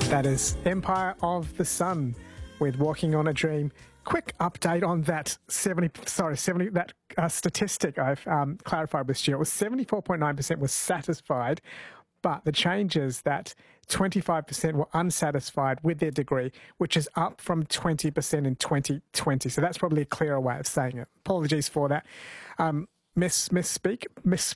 That is Empire of the Sun with Walking on a Dream. Quick update on that statistic I've clarified with Stuart. It was 74.9% was satisfied, but the change is that 25% were unsatisfied with their degree, which is up from 20% in 2020. So that's probably a clearer way of saying it. Apologies for that. Misspokenness.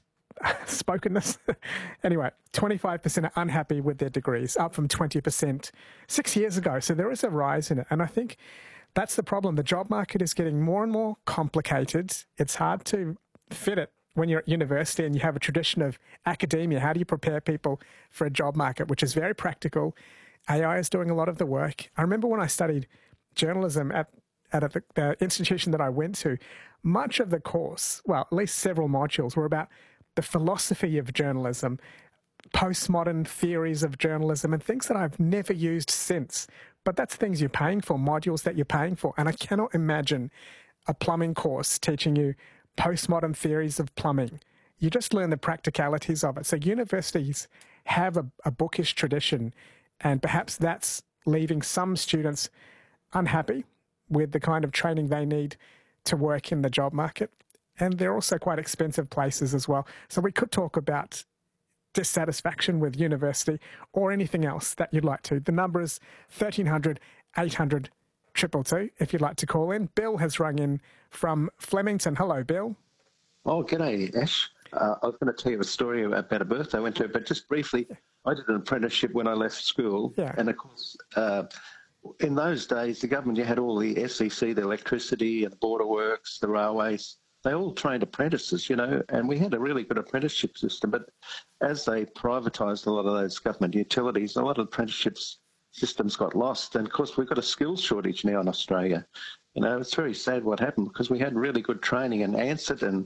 Anyway, 25% are unhappy with their degrees, up from 20% 6 years ago. So there is a rise in it. And I think that's the problem. The job market is getting more and more complicated. It's hard to fit it when you're at university and you have a tradition of academia. How do you prepare people for a job market, which is very practical? AI is doing a lot of the work. I remember when I studied journalism at the institution that I went to, much of the course, well, at least several modules, were about the philosophy of journalism, postmodern theories of journalism, and things that I've never used since. But that's things you're paying for, modules that you're paying for. And I cannot imagine a plumbing course teaching you postmodern theories of plumbing. You just learn the practicalities of it. So universities have a bookish tradition, and perhaps that's leaving some students unhappy with the kind of training they need to work in the job market. And they're also quite expensive places as well. So we could talk about dissatisfaction with university or anything else that you'd like to. The number is 1300 800 222 if you'd like to call in. Bill has rung in from Flemington. Hello, Bill. Oh, g'day, Ash. I was going to tell you a story about a birthday I went to, but just briefly, I did an apprenticeship when I left school. Yeah. And, of course, in those days, the government, you had all the SEC, the electricity and the border works, the railways. They all trained apprentices, and we had a really good apprenticeship system. But as they privatised a lot of those government utilities, a lot of apprenticeships systems got lost. And, of course, we've got a skills shortage now in Australia. It's very sad what happened because we had really good training, and ANSET and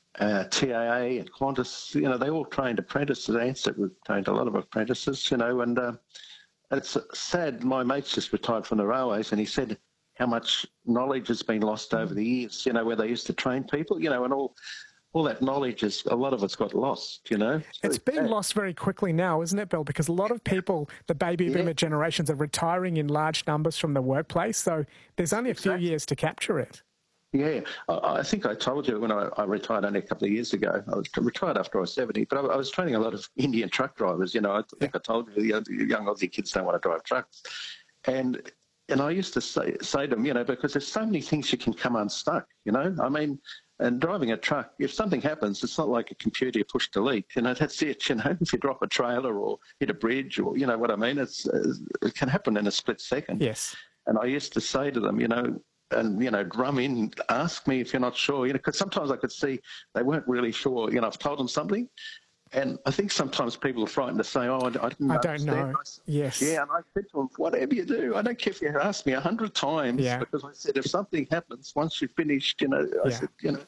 TAA and Qantas, they all trained apprentices. ANSET trained a lot of apprentices, and it's sad. My mate's just retired from the railways, and he said how much knowledge has been lost over the years, where they used to train people, and all that knowledge, a lot of it's got lost, It's being lost very quickly now, isn't it, Bill? Because a lot of people, the baby boomer generations, are retiring in large numbers from the workplace, so there's only a few years to capture it. Yeah, I think I told you when I retired only a couple of years ago. I was retired after I was 70, but I was training a lot of Indian truck drivers. I think I told you the young Aussie kids don't want to drive trucks. And I used to say to them, because there's so many things you can come unstuck, I mean, and driving a truck, if something happens, it's not like a computer, you push delete, that's it, if you drop a trailer or hit a bridge or, what I mean, it can happen in a split second. Yes. And I used to say to them, and, drum in, ask me if you're not sure, because sometimes I could see they weren't really sure, I've told them something. And I think sometimes people are frightened to say, I don't know. Yes. Yeah, and I said to them, whatever you do, I don't care if you ask me 100 times, because I said, if something happens, once you've finished, I said,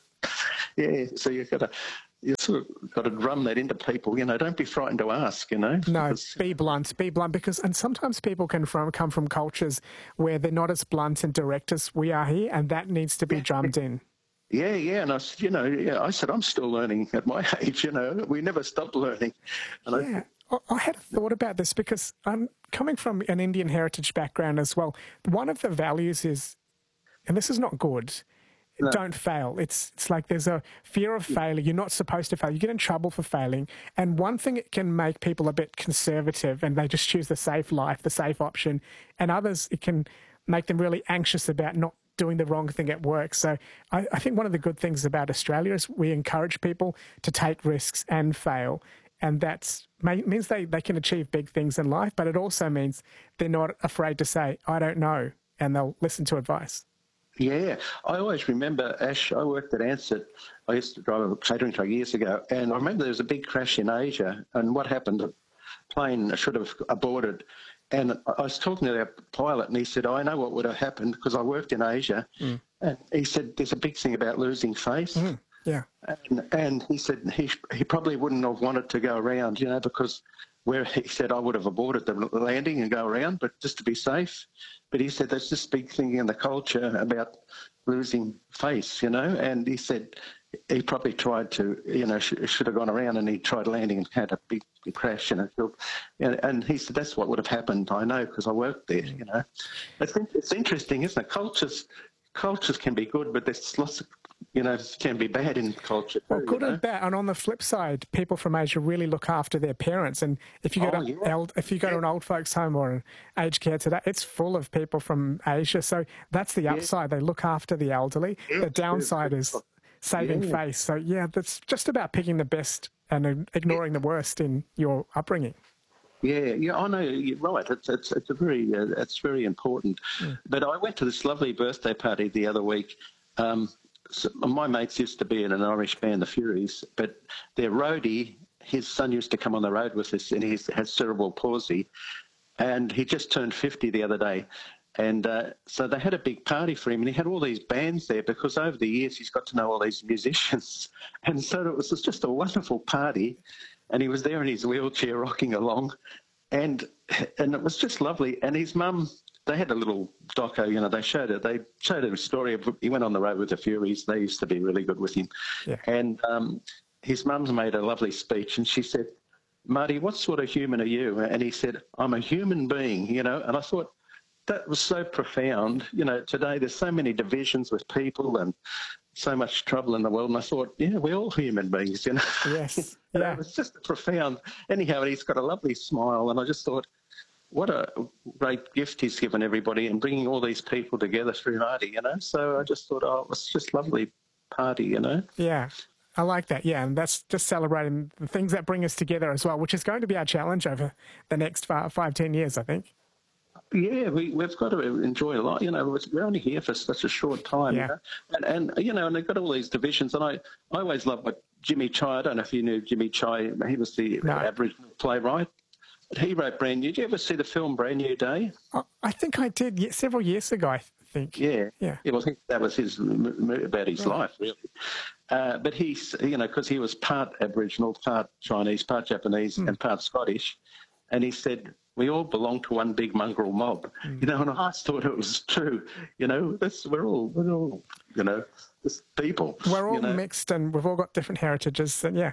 so you've sort of got to drum that into people, don't be frightened to ask, No, be blunt, because, and sometimes people can come from cultures where they're not as blunt and direct as we are here, and that needs to be drummed in. Yeah, and I said, I said, I'm still learning at my age, we never stop learning. And I had a thought about this because I'm coming from an Indian heritage background as well. One of the values is, and this is not good, don't fail. It's like there's a fear of failure. You're not supposed to fail. You get in trouble for failing. And one thing, it can make people a bit conservative and they just choose the safe life, the safe option. And others, it can make them really anxious about not doing the wrong thing at work. So I think one of the good things about Australia is we encourage people to take risks and fail. And that means they can achieve big things in life, but it also means they're not afraid to say, I don't know, and they'll listen to advice. Yeah, I always remember, Ash, I worked at ANSET. I used to drive a catering truck years ago, and I remember there was a big crash in Asia, and what happened, the plane should have aborted. And I was talking to the pilot, and he said, I know what would have happened because I worked in Asia. And he said, there's a big thing about losing face. Yeah. And he said he probably wouldn't have wanted to go around, because where he said I would have aborted the landing and go around, but just to be safe. But he said there's this big thing in the culture about losing face, and he said he probably tried to, should have gone around, and he tried landing and had a big crash, and he said that's what would have happened. I know because I worked there, It's interesting, isn't it? Cultures can be good, but there's lots of, can be bad in culture too. Well, good and bad. And on the flip side, people from Asia really look after their parents. And if you go to an old folks' home or an aged care today, it's full of people from Asia. So that's the upside. They look after the elderly. The downside is saving face. So that's just about picking the best and ignoring the worst in your upbringing. Yeah, I know, you're right. It's very important. Yeah. But I went to this lovely birthday party the other week. So my mates used to be in an Irish band, the Furies, but their roadie, his son used to come on the road with us, and he has cerebral palsy, and he just turned 50 the other day. And so they had a big party for him, and he had all these bands there because over the years he's got to know all these musicians. And so it was just a wonderful party. And he was there in his wheelchair rocking along, and it was just lovely. And his mum, they had a little doco, they showed a story of, he went on the road with the Furies. They used to be really good with him. Yeah. And his mum's made a lovely speech, and she said, Marty, what sort of human are you? And he said, I'm a human being, and I thought that was so profound. Today there's so many divisions with people and so much trouble in the world, and I thought, we're all human beings, Yes. Yeah. It was just profound. Anyhow, he's got a lovely smile, and I just thought, what a great gift he's given everybody and bringing all these people together through Marty, So I just thought, it was just lovely party, Yeah. I like that, yeah, and that's just celebrating the things that bring us together as well, which is going to be our challenge over the next 5-10 years, I think. Yeah, we've got to enjoy a lot. We're only here for such a short time. Yeah. And they've got all these divisions. And I always love what Jimmy Chai, I don't know if you knew Jimmy Chai, he was the Aboriginal playwright. He wrote Brand New. Did you ever see the film Brand New Day? I think I did several years ago, I think. Yeah. Well, I think that was about his life, really. But he's, because he was part Aboriginal, part Chinese, part Japanese, and part Scottish. And he said, we all belong to one big mongrel mob, and I thought it was true. We're all, just people. We're all mixed, and we've all got different heritages, and